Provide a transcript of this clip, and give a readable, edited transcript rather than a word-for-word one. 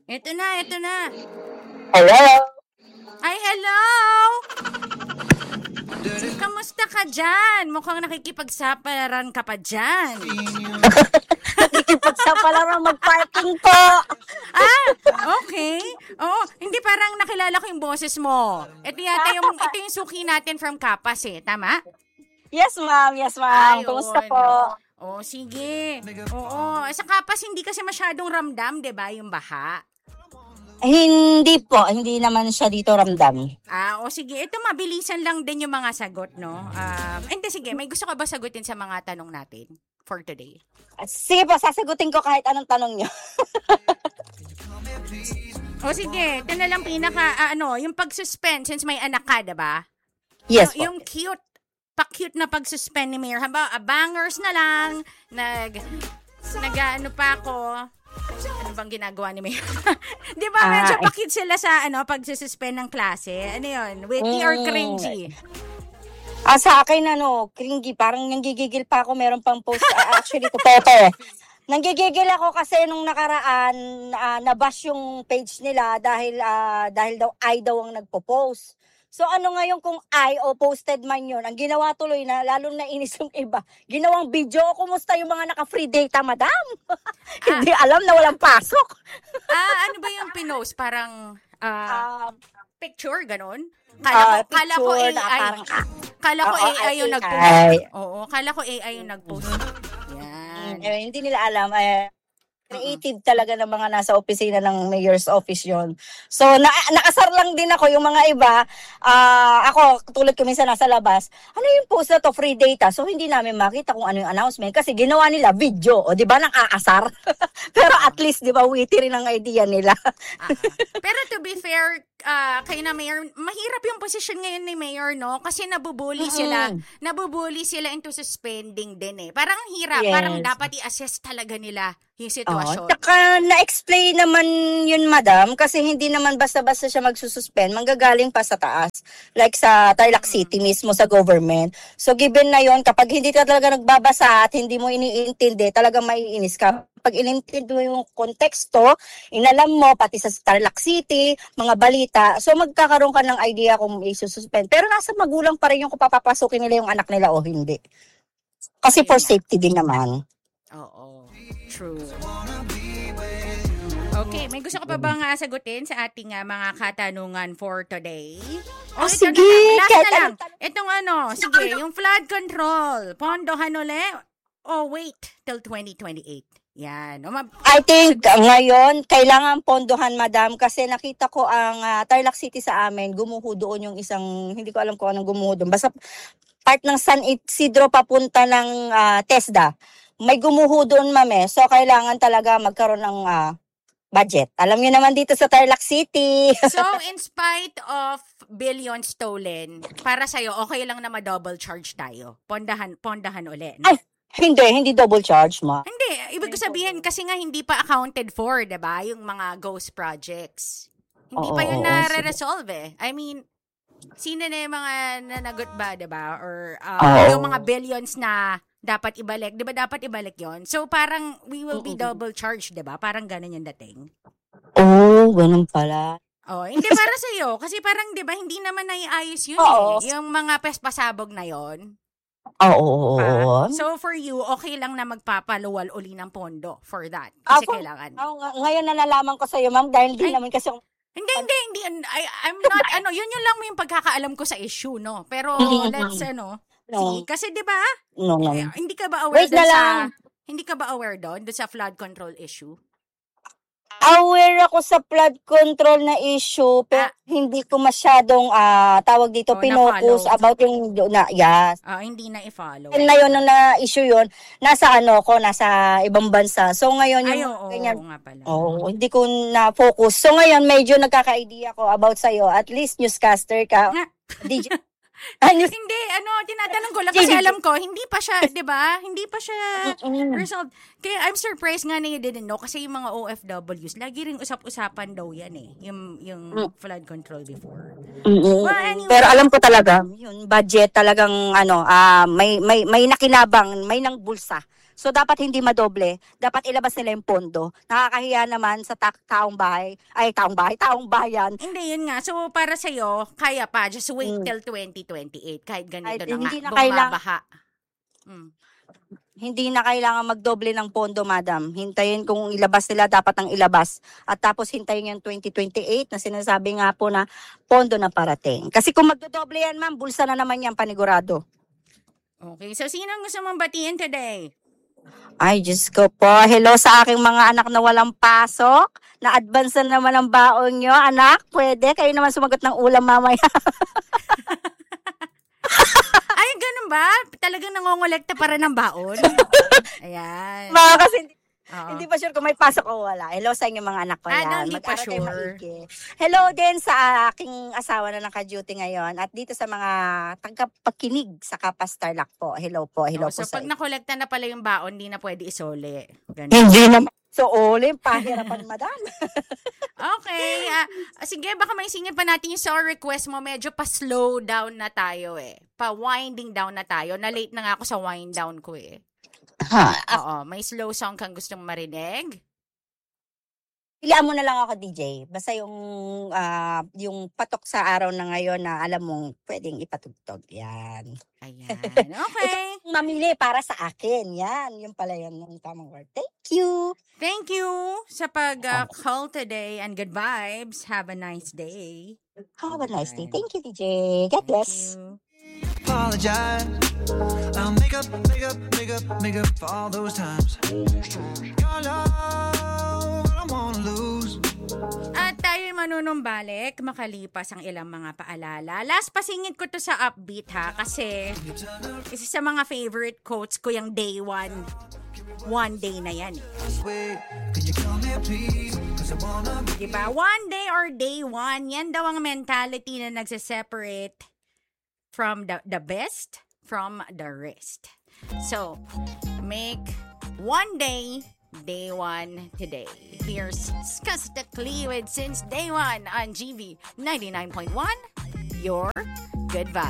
Ito na, ito na. Hello? Ay, hello! Kamusta ka dyan? Mukhang nakikipagsapalaran ka pa dyan. Nakikipagsapalaran mag-parking po. Okay. Oo, hindi parang nakilala ko yung boses mo. Ito yung suki natin from Kapas tama? Yes, ma'am. Yes, ma'am. Kumusta po? Oh, sige. Oo, sa Kapas hindi kasi masyadong ramdam, 'di ba, yung baha? Hindi po. Hindi naman siya dito ramdam. Sige. Ito mabilisan lang din yung mga sagot, no? Hindi, sige. May gusto ka ba sagutin sa mga tanong natin for today? Sige po, sasagutin ko kahit anong tanong nyo. Sige. Ito na lang yung pag-suspend since may anak ka, diba? Yes po. Yung cute na pag-suspend ni Mayor. Bangers na lang. Nag-ano pa ako. Ano bang ginagawa ni Mayor? Di ba medyo pa-cute sila sa pag-suspend ng klase? Ano yun? Witty or cringy? Sa akin, cringy. Parang nanggigigil pa ako. Meron pang post. Actually, totoo. Nanggigigil ako kasi nung nakaraan, nabash yung page nila dahil daw I daw ang nagpo-post. So ano ngayon kung I o posted man yun, ang ginawa tuloy na, lalo na inis yung iba, ginawang video, kumusta yung mga naka-free data, madam? Hindi alam na walang pasok. Ano ba yung pinost? Parang picture, ganon? Kala ko AI. Kala ko AI yung nag-post. Oo, kala ko AI yung nag-post. Yan. Hindi nila alam. Creative talaga ng mga nasa opisina ng mayor's office yon. So, nakasar lang din ako yung mga iba. Ako, tulad ko minsan nasa labas, ano yung post na to, free data? So, hindi namin makita kung ano yung announcement kasi ginawa nila video. O, di ba, nang aasar? Pero at least, di ba, witty rin ang idea nila. Pero to be fair, kayo na mayor, mahirap yung position ngayon ni mayor, no? Kasi nabubuli sila. Nabubuli sila into suspending din Parang hirap. Yes. Parang dapat i-assess talaga nila yung sitwasyon. Tsaka na-explain naman yun, madam, kasi hindi naman basta-basta siya magsususpend, manggagaling pa sa taas. Like sa Tarlac City mismo sa government. So given na yun, kapag hindi ka talaga nagbabasa at hindi mo iniintindi, talagang maiinis ka. Pag inintindi mo yung konteksto, inalam mo, pati sa Tarlac City, mga balita, so magkakaroon ka ng idea kung isususpend. Pero nasa magulang pa rin yung kung papapasukin nila yung anak nila o hindi. Kasi for safety din naman. Oo. True. Okay, may gusto ka pa bang sagutin sa ating mga katanungan for today? Sige. Last na lang. Itong sige, yung flood control. Pondohan ulit? Wait till 2028. Yan. I think ngayon, kailangan pondohan, madam, kasi nakita ko ang Tarlac City sa amin, gumuho doon yung isang, hindi ko alam kung anong gumuho doon. Basta part ng San Isidro papunta ng TESDA. May gumuho doon, mame. So, kailangan talaga magkaroon ng budget. Alam niyo naman dito sa Tarlac City. So, in spite of billions stolen, para sa'yo, okay lang na ma-double charge tayo? Pondahan ulit. No? Ay, hindi double charge, ma. Hindi. Ibig sabihin, kasi nga hindi pa accounted for, diba? Yung mga ghost projects. Hindi pa yun na-resolve I mean, sino na yung mga nanagot ba, diba? Or yung mga billions na dapat ibalik. Diba dapat ibalik yon? So, parang we will be double charged, diba? Parang ganun yung dating. Ganun pala. Hindi para sa'yo. Kasi parang, diba, hindi naman naiayos yun Yung mga pasabog na yon. So, for you, okay lang na magpapaluwal uli ng pondo for that. Kasi kailangan. Ngayon na nalaman ko sa'yo, ma'am, dahil di naman kasi Hindi. I'm not, yun lang yung pagkakaalam ko sa issue, no? Pero, let's, see. Kasi, di ba? No. Hindi ka ba aware hindi ka ba aware doon sa flood control issue? Aware ako sa flood control na issue, pero hindi ko masyadong tawag dito, pinocus about yung yes. Hindi na i-follow. Na yun, nung na-issue yun, nasa ibang bansa. So ngayon, nga pala. hindi ko na-focus. So ngayon, medyo nagkaka-idea ko about sa'yo. At least newscaster ka. DJ. Hindi, tinatanong ko lang kasi alam ko, hindi pa siya, di ba? Hindi pa siya resolved. Kaya I'm surprised nga na you didn't know kasi yung mga OFWs, lagi ring usap-usapan daw yan yung flood control before. Well, anyway, pero alam ko talaga, yung budget talagang may nakinabang, may nang bulsa So, dapat hindi madoble. Dapat ilabas nila yung pondo. Nakakahiya naman sa taong bayan. Hindi, yun nga. So, para sa'yo, kaya pa. Just wait till 2028. Kahit ganito na Hindi nga. na kailangan. Bumabaha. Hindi na kailangan magdoble ng pondo, madam. Hintayin kung ilabas nila, dapat ang ilabas. At tapos hintayin yung 2028 na sinasabi nga po na pondo na parating. Kasi kung magdodoble yan, ma'am, bulsa na naman yan, panigurado. Okay, so sino ang gusto mong batiin today? Ay, Diyos ko po. Hello sa aking mga anak na walang pasok. Na-advance na naman ang baon nyo. Anak, pwede? Kayo naman sumagot ng ulam mamaya. Ay, ganun ba? Talagang nangongolekta pa rin ng baon? Ayan. Mga kasi Oo. hindi pa sure kung may pasok o wala. Hello sa inyo mga anak ko yan. Hindi pa Mag-aral kayo sure. maigi. Hello din sa aking asawa na naka-duty ngayon. At dito sa mga tagapakinig sa Kapas Tarlac po. Hello po. Hello So, po sa pag inyo. nakolekta na pala yung baon, hindi na pwede isole. Ganun. Hindi naman. So, ulit, pahirapan, madam. Okay. Sige, baka maisingin pa natin yung song request mo. Medyo pa-slow down na tayo eh. Pa-winding down na tayo. Na-late na nga ako sa wind down ko eh. Oo, may slow song kang gustong marinig? Pilihan mo na lang ako, DJ. Basta yung patok sa araw na ngayon na alam mong pwedeng ipatugtog. Yan. Ayan. Okay. Ikaw mamili para sa akin. Yan. Yung pala yun yung tamang word. Thank you. Thank you sa pag-call today and good vibes. Have a nice day. Have a nice day. Thank you, DJ. God bless. Thank you. Apologize. I'll make up for all those times. Your love, I don't wanna lose. At tayo'y manunumbalik makalipas ang ilang mga paalala. Last pasingit ko to sa upbeat ha kasi isa sa mga favorite quotes ko yung day one. One day na yan eh. Wait, can you come here please? 'Cause I wanna be. Diba? One day or day one, yan daw ang mentality na nagsiseparate from the best from the rest. So, make one day one today. Here's Skastakli with Since Day One on GV 99.1, your good vibe.